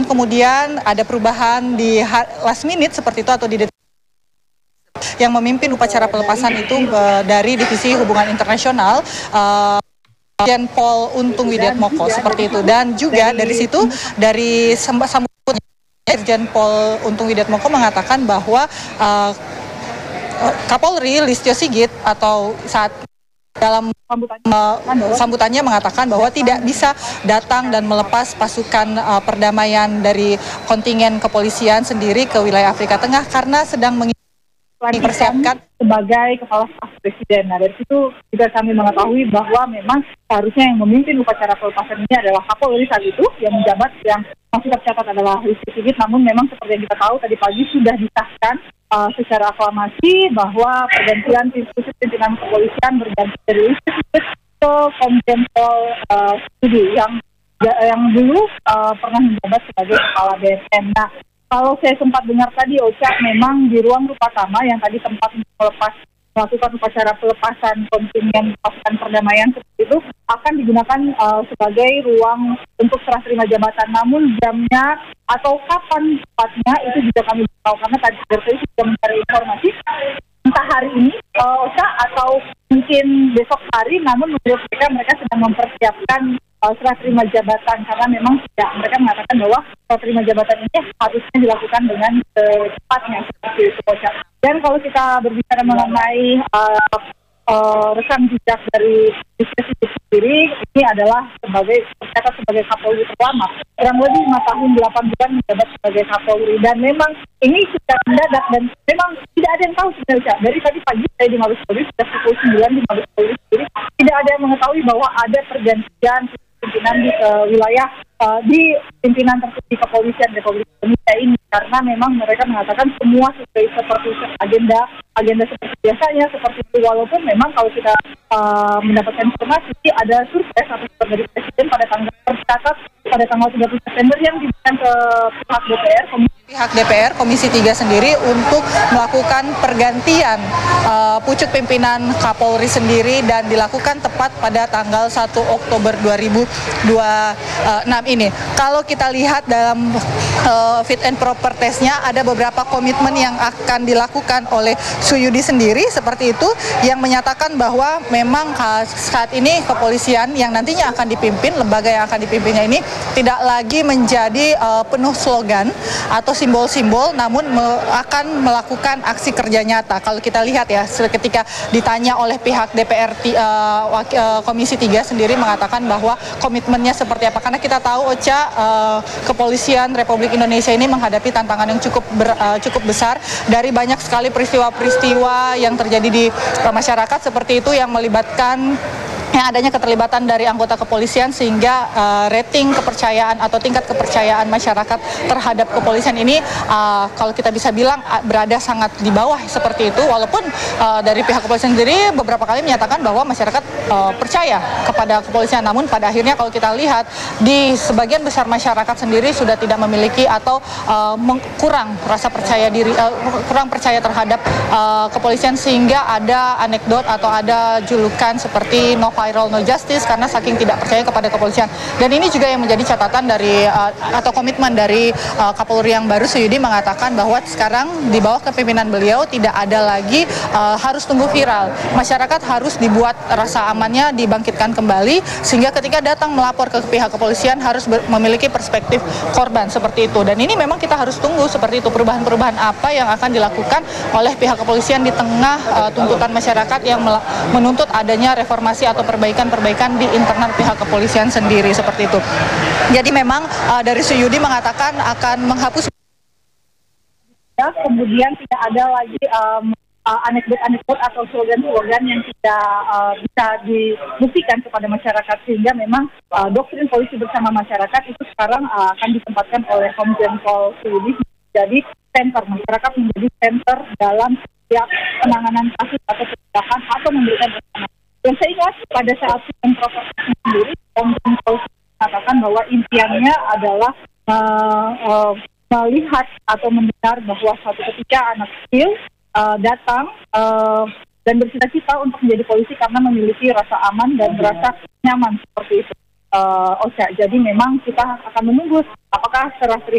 kemudian ada perubahan di last minute seperti itu atau di detik yang memimpin upacara pelepasan itu dari Divisi Hubungan Internasional Irjen Pol Untung Widiatmoko seperti itu. Dan juga dari situ dari sambutan Irjen Pol Untung Widiatmoko mengatakan bahwa Kapolri Listio Sigit atau saat dalam sambutannya mengatakan bahwa tidak bisa datang dan melepas pasukan perdamaian dari kontingen kepolisian sendiri ke wilayah Afrika Tengah karena sedang dipersiapkan sebagai kepala staf presiden. Nah, dari situ juga kami mengetahui bahwa memang seharusnya yang memimpin upacara pelepasan ini adalah Kapolri saat itu yang menjabat, yang masih tercatat adalah Listio Sigit. Namun memang seperti yang kita tahu tadi pagi sudah disahkan secara aklamasi bahwa pergantian pimpinan kepolisian berganti dari Listio Sigit ke Komjen Pol Sudi yang dulu pernah menjabat sebagai kepala BNN. Nah, kalau saya sempat dengar tadi, Ocha, memang di ruang Rupatama yang tadi tempat melakukan upacara pelepasan kontingen pasukan perdamaian seperti itu akan digunakan sebagai ruang untuk serah terima jabatan. Namun jamnya atau kapan tepatnya itu juga kami belum tahu karena tadi saya sudah mencari informasi entah hari ini Ocha atau mungkin besok hari. Namun menurut mereka sedang mempersiapkan serah terima jabatan karena memang mereka mengatakan bahwa serah terima jabatan ini harusnya dilakukan dengan cepatnya seperti itu. Dan kalau kita berbicara mengenai rekam jejak dari Listio Sigit sendiri, ini adalah tercatat sebagai Kapolri terlama, kurang lebih 5 tahun 8 bulan menjabat sebagai Kapolri. Dan memang ini sudah mendadak dan memang tidak ada yang tahu sebenarnya. Dari tadi pagi saya di Mabes Polri sudah pukul 9 di Mabes Polri sendiri, tidak ada yang mengetahui bahwa ada pergantian pimpinan di wilayah di pimpinan tertinggi kepolisian Republik Indonesia ini, karena memang mereka mengatakan semua seperti agenda seperti biasanya seperti itu. Walaupun memang kalau kita mendapatkan informasi ada surprise atau dari presiden pada tanggal 30 September yang diberikan ke pihak DPR Komisi 3 sendiri untuk melakukan pergantian pucuk pimpinan Kapolri sendiri dan dilakukan tepat pada tanggal 1 Oktober 2026 ini. Kalau kita lihat dalam fit and proper testnya ada beberapa komitmen yang akan dilakukan oleh Suyudi sendiri seperti itu, yang menyatakan bahwa memang saat ini kepolisian yang nantinya akan dipimpin, lembaga yang akan dipimpinnya ini tidak lagi menjadi penuh slogan atau simbol-simbol, namun akan melakukan aksi kerja nyata. Kalau kita lihat ya, ketika ditanya oleh pihak DPR Komisi 3 sendiri mengatakan bahwa komitmennya seperti apa, karena kita tahu Ocha, kepolisian Republik Indonesia ini menghadapi tantangan yang cukup besar dari banyak sekali peristiwa-peristiwa yang terjadi di masyarakat seperti itu yang melibatkan adanya keterlibatan dari anggota kepolisian, sehingga rating kepercayaan atau tingkat kepercayaan masyarakat terhadap kepolisian ini kalau kita bisa bilang berada sangat di bawah seperti itu. Walaupun dari pihak kepolisian sendiri beberapa kali menyatakan bahwa masyarakat percaya kepada kepolisian, namun pada akhirnya kalau kita lihat di sebagian besar masyarakat sendiri sudah tidak memiliki atau kurang rasa percaya diri, kurang percaya terhadap kepolisian, sehingga ada anekdot atau ada julukan seperti no viral no justice karena saking tidak percaya kepada kepolisian. Dan ini juga yang menjadi catatan dari atau komitmen dari Kapolri yang baru, Suyudi, mengatakan bahwa sekarang di bawah kepemimpinan beliau tidak ada lagi harus tunggu viral. Masyarakat harus dibuat rasa amannya dibangkitkan kembali, sehingga ketika datang melapor ke pihak kepolisian harus memiliki perspektif korban seperti itu. Dan ini memang kita harus tunggu seperti itu, perubahan-perubahan apa yang akan dilakukan oleh pihak kepolisian di tengah tuntutan masyarakat yang menuntut adanya reformasi atau perbaikan-perbaikan di internal pihak kepolisian sendiri seperti itu. Jadi memang dari Suyudi mengatakan akan menghapus, kemudian tidak ada lagi anekdot-anekdot atau slogan-slogan yang tidak bisa dibuktikan kepada masyarakat, sehingga memang doktrin polisi bersama masyarakat itu sekarang akan ditempatkan oleh Komjen Pol Suyudi jadi center, masyarakat menjadi center dalam setiap penanganan kasus atau penindakan atau memberikan penanganan. Dan saya ingat pada saat yang proses sendiri, Komjen Pol mengatakan bahwa impiannya adalah melihat atau mendengar bahwa suatu ketika anak kecil datang dan bercita-cita untuk menjadi polisi karena memiliki rasa aman dan rasa nyaman seperti itu. Ocha, jadi memang kita akan menunggu apakah serah terima